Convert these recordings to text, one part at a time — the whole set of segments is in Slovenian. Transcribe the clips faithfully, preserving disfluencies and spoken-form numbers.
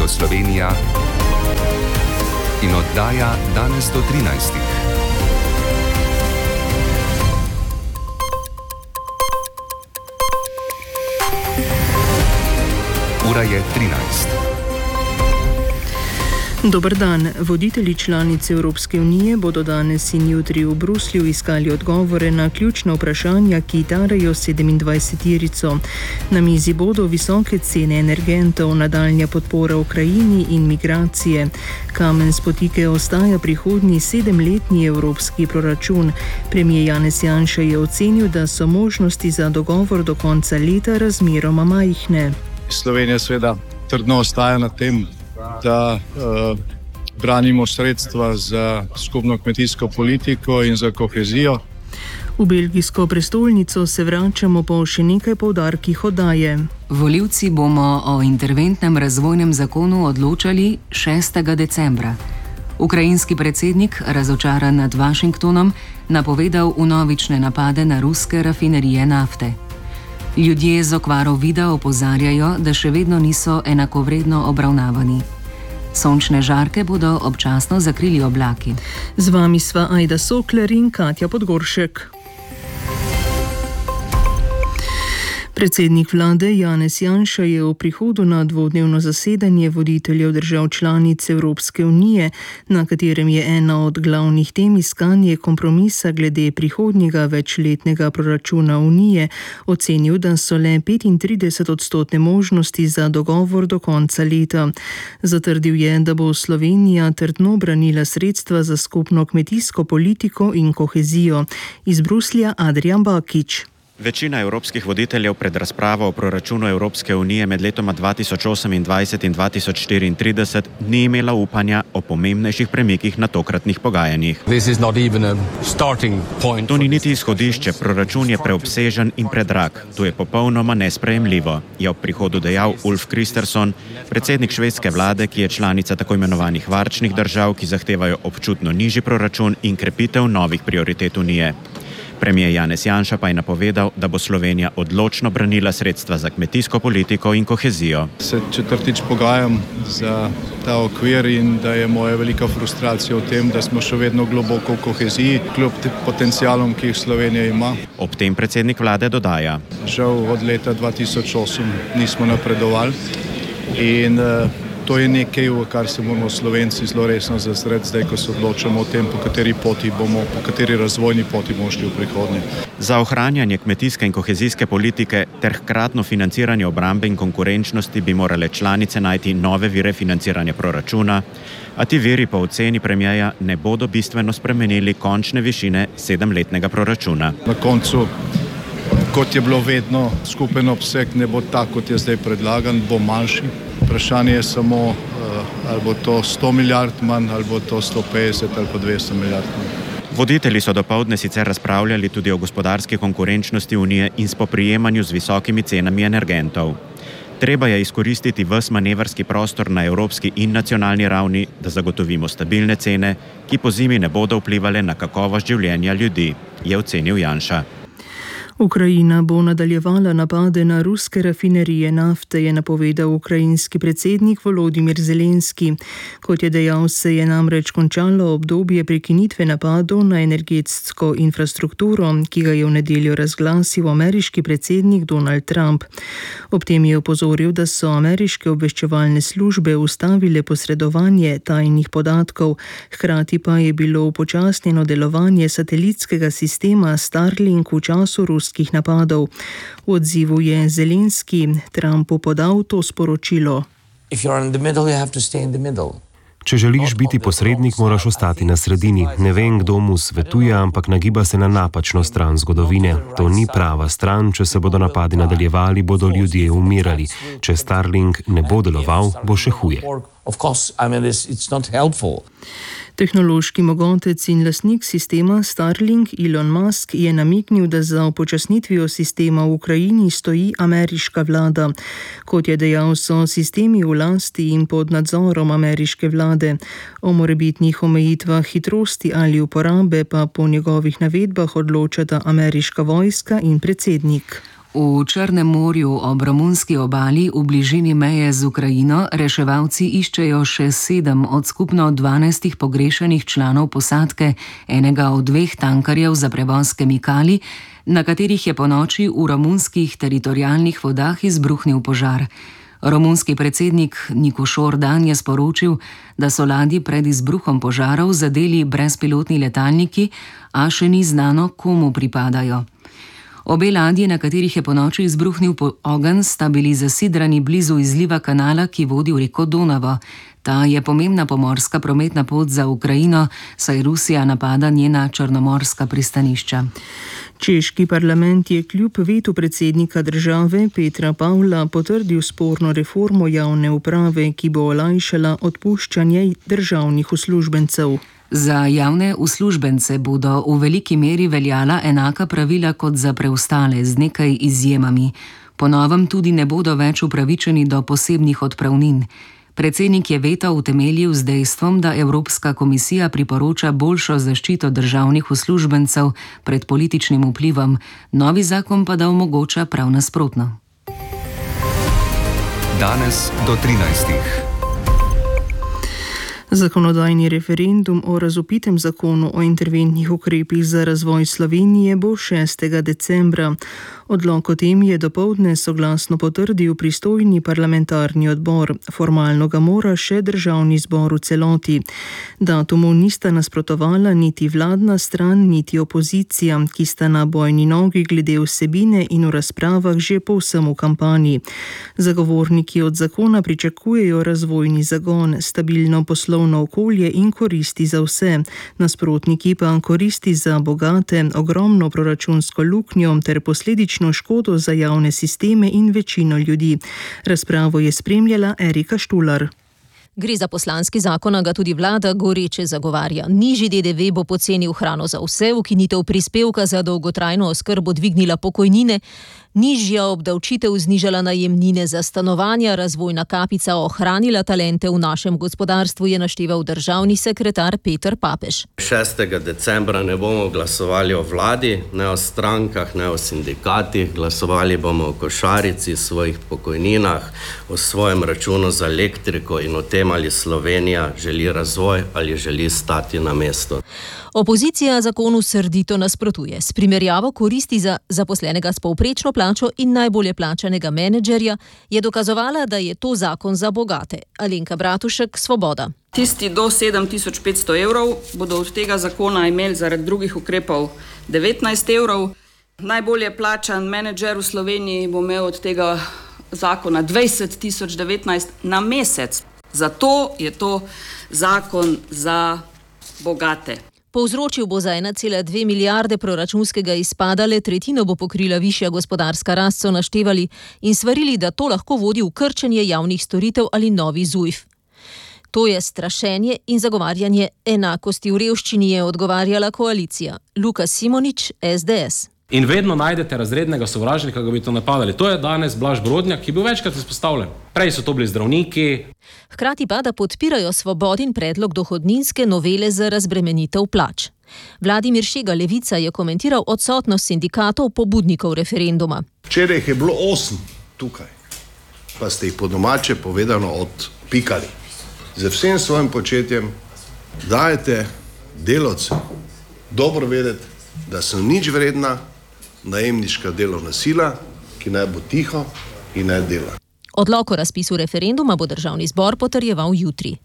Radio Slovenija in oddaja danes do trinajstih. Ura je trinajst. Dober dan. Voditelji članic Evropske unije bodo danes in jutri v Bruslju iskali odgovore na ključna vprašanja, ki tarejo sedemindvajseterico. Na mizi bodo visoke cene energentov, nadaljnja podpora Ukrajini in migracije. Kamen spotike ostaja prihodnji sedemletni evropski proračun. Premijer Janez Janša je ocenil, da so možnosti za dogovor do konca leta razmeroma majhne. Slovenija seveda trdno ostaja na tem, da uh, branimo sredstva za skupno kmetijsko politiko in za kohezijo. V belgijsko prestolnico se vračamo po še nekaj poudarkih oddaje. Volivci bomo o interventnem razvojnem zakonu odločali šestega decembra. Ukrajinski predsednik, razočaran nad Washingtonom, napovedal vnovične napade na ruske rafinerije nafte. Ljudje z okvaro vida opozarjajo, da še vedno niso enakovredno obravnavani. Sončne žarke bodo občasno zakrili oblaki. Z vami sva Ajda Sokler in Katja Podgoršek. Predsednik vlade Janez Janša je v prihodu na dvodnevno zasedanje voditeljev držav članic Evropske unije, na katerem je ena od glavnih tem iskanje kompromisa glede prihodnjega večletnega proračuna unije, ocenil, da so le petintrideset odstotne možnosti za dogovor do konca leta. Zatrdil je, da bo Slovenija trdno branila sredstva za skupno kmetijsko politiko in kohezijo. Iz Bruslja Adrian Bakić. Večina evropskih voditeljev pred razpravo o proračunu Evropske unije med letoma dva tisoč osemindvajset in dva tisoč štiriintrideset ni imela upanja o pomembnejših premikih na tokratnih pogajanjih. To ni niti izhodišče, proračun je preobsežen in predrag. To je popolnoma nesprejemljivo, je ob prihodu dejal Ulf Kristersson, predsednik švedske vlade, ki je članica tako imenovanih varčnih držav, ki zahtevajo občutno nižji proračun in krepitev novih prioritet unije. Premijer Janez Janša pa je napovedal, da bo Slovenija odločno branila sredstva za kmetijsko politiko in kohezijo. Se četrtič pogajam za ta okvir in da je moja velika frustracija v tem, da smo še vedno globoko v koheziji, kljub potencialom, ki jih Slovenija ima. Ob tem predsednik vlade dodaja: Žal od leta dva tisoč osem nismo napredovali in uh, to je nekaj, v kar se moramo Slovenci zelo resno zazreti, zdaj, ko se odločamo o tem, po kateri poti bomo, po kateri razvojni poti bomo šli v prihodnje. Za ohranjanje kmetijske in kohezijske politike ter hkratno financiranje obrambe in konkurenčnosti bi morale članice najti nove vire financiranja proračuna, a ti viri po oceni premijeja ne bodo bistveno spremenili končne višine sedemletnega proračuna. Na koncu, kot je bilo vedno, skupen obseg ne bo tak, kot je zdaj predlagan, bo manjši. Vprašanje je samo, ali bo to sto milijard manj, ali bo to sto petdeset ali pa dvesto milijard manj. Voditelji so dopoldne sicer razpravljali tudi o gospodarski konkurenčnosti unije in spoprijemanju z visokimi cenami energentov. Treba je izkoristiti ves manevrski prostor na evropski in nacionalni ravni, da zagotovimo stabilne cene, ki po zimi ne bodo vplivale na kakovost življenja ljudi, je ocenil Janša. Ukrajina bo nadaljevala napade na ruske rafinerije nafte, je napovedal ukrajinski predsednik Volodimir Zelenski. Kot je dejal, se je namreč končalo obdobje prekinitve napadov na energetsko infrastrukturo, ki ga je v nedeljo razglasil ameriški predsednik Donald Trump. Ob tem je opozoril, da so ameriške obveščevalne službe ustavile posredovanje tajnih podatkov, hkrati pa je bilo upočasnjeno delovanje satelitskega sistema Starlink v času ruskega napadov. V odzivu je Zelenski Trumpu podal to sporočilo. Če želiš biti posrednik, moraš ostati na sredini. Ne vem, kdo mu svetuje, ampak nagiba se na napačno stran zgodovine. To ni prava stran, če se bodo napadi nadaljevali, bodo ljudje umirali. Če Starlink ne bo deloval, bo še huje. Tehnološki mogotec in lastnik sistema Starlink Elon Musk je namignil, da za upočasnitvijo sistema v Ukrajini stoji ameriška vlada. Kot je dejal, so sistemi v lasti in pod nadzorom ameriške vlade. O morebitnih omejitvah hitrosti ali uporabe pa po njegovih navedbah odločata ameriška vojska in predsednik. V Črnem morju ob romunski obali v bližini meje z Ukrajino reševalci iščejo še sedem od skupno dvanajstih pogrešanih članov posadke enega od dveh tankarjev za prevoz kemikalij, na katerih je ponoči v romunskih teritorialnih vodah izbruhnil požar. Romunski predsednik Nikošor Dan je sporočil, da so ladji pred izbruhom požarov zadeli brezpilotni letalniki, a še ni znano, komu pripadajo. Obe ladji, na katerih je ponoči izbruhnil ogenj, sta bili zasidrani blizu izliva kanala, ki vodi v reko Donavo. Ta je pomembna pomorska prometna pot za Ukrajino, saj Rusija napada njena črnomorska pristanišča. Češki parlament je kljub vetu predsednika države Petra Pavla potrdil sporno reformo javne uprave, ki bo olajšala odpuščanje državnih uslužbencev. Za javne uslužbence bodo v veliki meri veljala enaka pravila kot za preostale, z nekaj izjemami. Po novem tudi ne bodo več upravičeni do posebnih odpravnin. Predsednik je veto utemeljil z dejstvom, da Evropska komisija priporoča boljšo zaščito državnih uslužbencev pred političnim vplivom, novi zakon pa da omogoča prav nasprotno. Danes do trinajstih. Zakonodajni referendum o razvpitem zakonu o interventnih ukrepih za razvoj Slovenije bo šestega decembra. Odlok o tem je dopoldne soglasno potrdil pristojni parlamentarni odbor. Formalno ga mora še državni zbor v celoti. Datumu nista nasprotovala niti vladna stran, niti opozicija, ki sta na bojni nogi glede vsebine in v razpravah že povsem v kampanji. Zagovorniki od zakona pričakujejo razvojni zagon, stabilno poslovno okolje in koristi za vse. Nasprotniki pa koristi za bogate, ogromno proračunsko luknjo ter posledično škodo za javne sisteme in večino ljudi. Razpravo je spremljala Erika Štular. Gre za poslanski zakon, a ga tudi vlada goreče zagovarja. Nižji D D V bo pocenil hrano za vse, ukinitev prispevka za dolgotrajno oskrbo dvignila pokojnine, nižja obdavčitev znižala najemnine za stanovanja, razvojna kapica ohranila talente v našem gospodarstvu, je našteval državni sekretar Peter Papež. šestega decembra ne bomo glasovali o vladi, ne o strankah, ne o sindikatih, glasovali bomo o košarici, svojih pokojninah, o svojem računu za elektriko in o tem, ali Slovenija želi razvoj ali želi stati na mestu. Opozicija zakonu srdito nasprotuje. S primerjavo koristi za zaposlenega s povprečno plačo in najbolje plačanega menedžerja je dokazovala, da je to zakon za bogate. Alenka Bratušek, Svoboda. Tisti do sedem tisoč petsto evrov bodo od tega zakona imeli zaradi drugih ukrepov devetnajst evrov. Najbolje plačan menedžer v Sloveniji bo imel od tega zakona dvajset tisoč devetnajst na mesec. Zato je to zakon za bogate. Povzročil bo za ena cela dve milijarde proračunskega izpada, le tretjino bo pokrila višja gospodarska rast, so naštevali in svarili, da to lahko vodi v krčenje javnih storitev ali novi ZUJF. To je strašenje in zagovarjanje enakosti v revščini, je odgovarjala koalicija. Luka Simonič, S D S. In vedno najdete razrednega sovražnika, ki bi to napadali. To je danes Blaž Brodnjak, ki je bil večkrat izpostavljen. Prej so to bili zdravniki. Hkrati pa, da podpirajo Svobodin predlog dohodninske novele za razbremenitev plač. Vladimir Šega, Levica, je komentiral odsotnost sindikatov pobudnikov referenduma. Včeraj je bilo osem tukaj, pa ste jih po domače povedano odpikali. Z vsem svojim početjem dajete delavcem dobro vedeti, da so nič vredna najemniška delovna sila, ki naj bo tiho in naj dela. Odlok o razpisu referenduma bo državni zbor potrjeval jutri.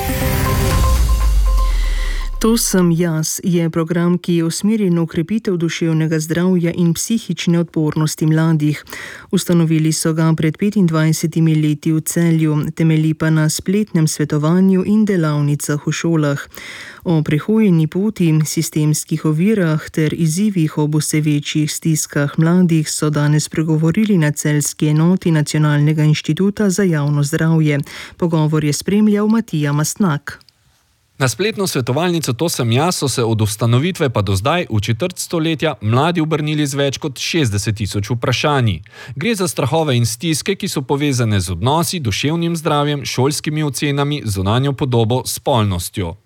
To sem jaz je program, ki je usmerjen v ukrepitev duševnega zdravja in psihične odpornosti mladih. Ustanovili so ga pred petindvajsetimi leti v Celju, temelji pa na spletnem svetovanju in delavnicah v šolah. O prehojeni poti, sistemskih ovirah ter izzivih ob vse večjih stiskah mladih so danes pregovorili na celjski enoti Nacionalnega inštituta za javno zdravje. Pogovor je spremljal Matija Mastnak. Na spletno svetovalnico To sem jaz so se od ustanovitve pa do zdaj v četrt stoletja mladi obrnili z več kot šestdeset tisoč vprašanji. Gre za strahove in stiske, ki so povezane z odnosi, duševnim zdravjem, šolskimi ocenami, zunanjo podobo, spolnostjo.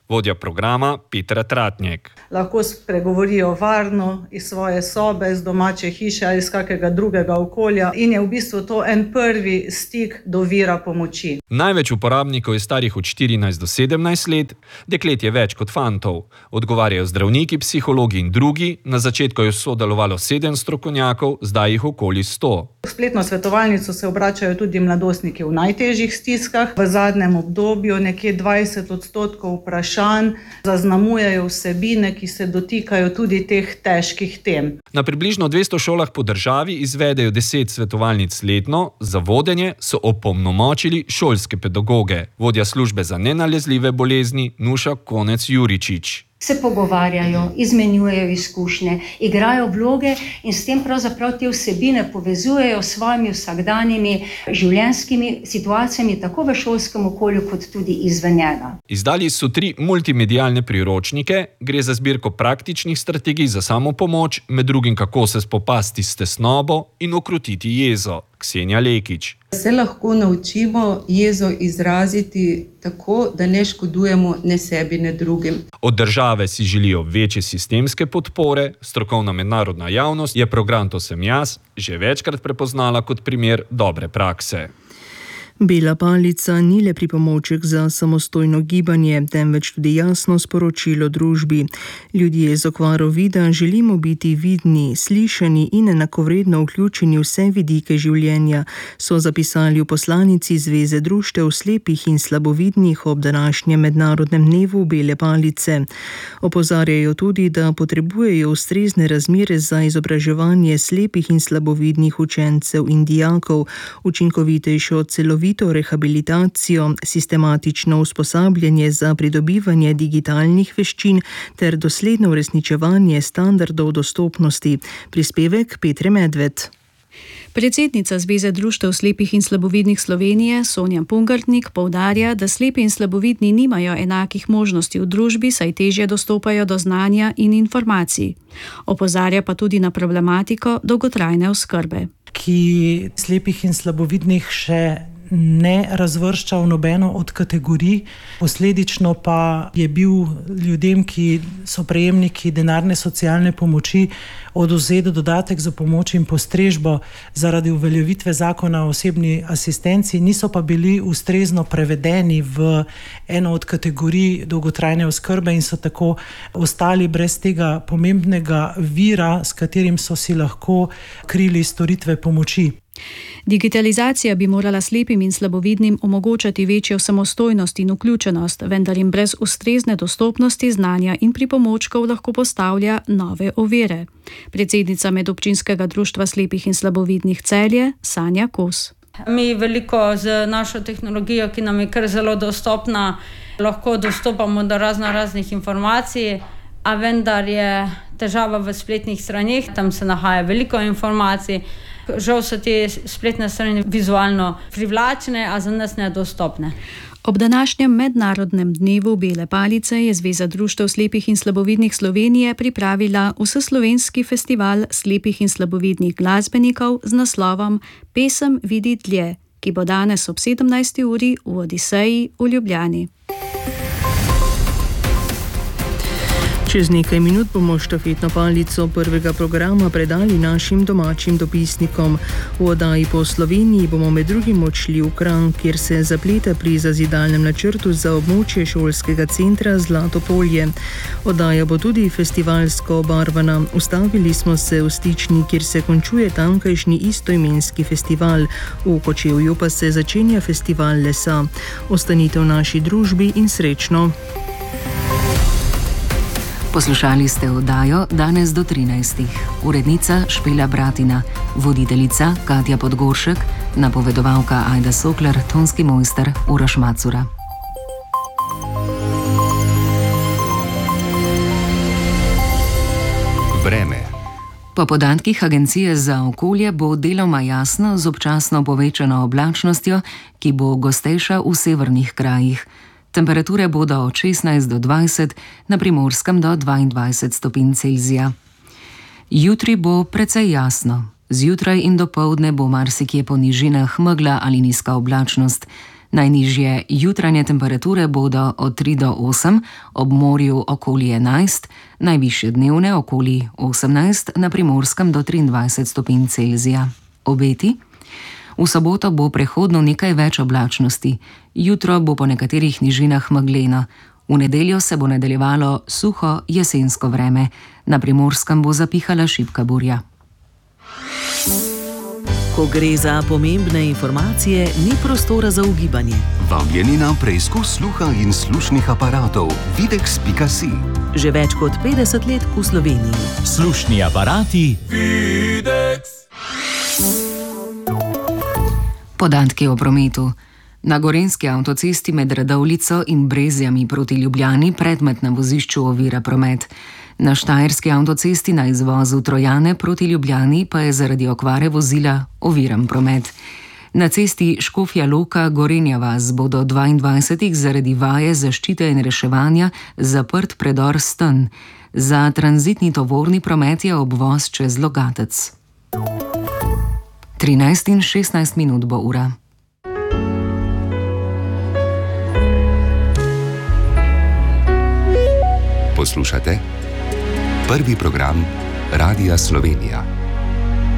Vodja programa Petra Tratnjek. Lahko spregovorijo varno iz svoje sobe, z domače hiše ali iz kakega drugega okolja in je v bistvu to en prvi stik do vira pomoči. Največ uporabnikov je starih od štirinajst do sedemnajst let, deklet je več kot fantov. Odgovarjajo zdravniki, psihologi in drugi, na začetku je sodelovalo sedem strokovnjakov, zdaj jih okoli sto. V spletno svetovalnico se obračajo tudi mladostniki v najtežjih stiskah. V zadnjem obdobju nekje dvajset odstotkov vprašanj zaznamujejo vsebine, ki se dotikajo tudi teh težkih tem. Na približno dvesto šolah po državi izvedejo deset svetovalnic letno, za vodenje so opolnomočili šolske pedagoge. Vodja službe za nenalezljive bolezni Nuša Konec Juričič. Se pogovarjajo, izmenjujejo izkušnje, igrajo vloge in s tem pravzaprav te vsebine povezujejo s svojimi vsakdanjimi življenjskimi situacijami, tako v šolskem okolju, kot tudi izven njega. Izdali so tri multimedialne priročnike, gre za zbirko praktičnih strategij za samopomoč, med drugim kako se spopasti s tesnobo in ukrotiti jezo. Ksenija Lekić. Se lahko naučimo jezo izraziti tako, da ne škodujemo ne sebi, ne drugim. Od države si želijo večje sistemske podpore, strokovna mednarodna javnost je program To sem jaz že večkrat prepoznala kot primer dobre prakse. Bela palica ni le pripomoček za samostojno gibanje, temveč tudi jasno sporočilo družbi. Ljudje z okvaro vida želimo biti vidni, slišani in enakovredno vključeni v vse vidike življenja, so zapisali v poslanici Zveze društev slepih in slabovidnih ob današnjem mednarodnem dnevu bele palice. Opozarjajo tudi, da potrebujejo ustrezne razmere za izobraževanje slepih in slabovidnih učencev in dijakov, učinkovitejšo celovitost, rehabilitacijo, sistematično usposabljanje za pridobivanje digitalnih veščin ter dosledno uresničevanje standardov dostopnosti. Prispevek Petre Medved. Predsednica Zveze društev slepih in slabovidnih Slovenije Sonja Pungartnik poudarja, da slepi in slabovidni nimajo enakih možnosti v družbi, saj težje dostopajo do znanja in informacij. Opozarja pa tudi na problematiko dolgotrajne oskrbe. Ki slepih in slabovidnih še ne razvršča v nobeno od kategorij, posledično pa je bil ljudem, ki so prejemniki denarne socialne pomoči, odvzet dodatek za pomoč in postrežbo zaradi uveljavitve zakona o osebni asistenci, niso pa bili ustrezno prevedeni v eno od kategorij dolgotrajne oskrbe in so tako ostali brez tega pomembnega vira, s katerim so si lahko krili storitve pomoči. Digitalizacija bi morala slepim in slabovidnim omogočati večjo samostojnost in vključenost, vendar jim brez ustrezne dostopnosti znanja in pripomočkov lahko postavlja nove ovire. Predsednica Medobčinskega društva slepih in slabovidnih Celje Sanja Kos. Mi veliko z našo tehnologijo, ki nam je kar zelo dostopna, lahko dostopamo do razno raznih informacij, a vendar je težava v spletnih straneh, tam se nahaja veliko informacij. Žal so te spletne strani vizualno privlačne, a za nas nedostopne. Ob današnjem mednarodnem dnevu bele palice je Zveza društev slepih in slabovidnih Slovenije pripravila vseslovenski festival slepih in slabovidnih glasbenikov z naslovom Pesem vidi dlje, ki bo danes ob sedemnajsti uri v Odiseji v Ljubljani. Čez nekaj minut bomo štafetno palico prvega programa predali našim domačim dopisnikom. V oddaji po Sloveniji bomo med drugim odšli v Kranj, kjer se zapleta pri zazidalnem načrtu za območje šolskega centra Zlato polje. Oddaja bo tudi festivalsko obarvana. Ustavili smo se v Stični, kjer se končuje tamkajšnji istoimenski festival. V Kočevju pa se začenja festival lesa. Ostanite v naši družbi in srečno! Poslušali ste oddajo Danes do trinajstih. Urednica Špela Bratina, voditeljica Katja Podgoršek, napovedovalka Ajda Sokler, tonski mojster Uroš Macura. Vreme. Po podatkih Agencije za okolje bo deloma jasno z občasno povečano oblačnostjo, ki bo gostejša v severnih krajih. Temperature bodo od šestnajst do dvajset, na Primorskem do dvaindvajset stopinj Celzija. Jutri bo precej jasno. Zjutraj in dopoldne bo marsikje po nižinah megla ali nizka oblačnost. Najnižje jutranje temperature bodo od tri do osem, ob morju okoli enajst, najvišje dnevne okoli osemnajst, na Primorskem do triindvajset stopinj Celzija. Obeti? V soboto bo prehodno nekaj več oblačnosti, jutro bo po nekaterih nižinah megleno, v nedeljo se bo nadaljevalo suho jesensko vreme, na Primorskem bo zapihala šibka burja. Ko gre za pomembne informacije, ni prostora za ugibanje. Vabljeni na preizkus sluha in slušnih aparatov videx pika si. Že več kot petdeset let v Sloveniji. Slušni aparati Videx. Podatki o prometu. Na gorenjski avtocesti med Radovljico in Brezjami proti Ljubljani predmet na vozišču ovira promet. Na štajerski avtocesti na izvozu Trojane proti Ljubljani pa je zaradi okvare vozila oviran promet. Na cesti Škofja Loka Gorenja vas bo do dvaindvajsetih zaradi vaje zaščite in reševanja zaprt predor Sten. Za tranzitni tovorni promet je obvoz čez Logatec. trinajst in šestnajst minut bo ura. Poslušate prvi program Radia Slovenija.